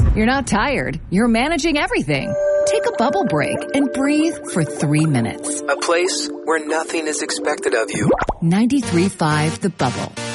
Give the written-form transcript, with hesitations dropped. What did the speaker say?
You're not tired. You're managing everything. Take a bubble break and breathe for 3 minutes. A place where nothing is expected of you. 93.5 The Bubble.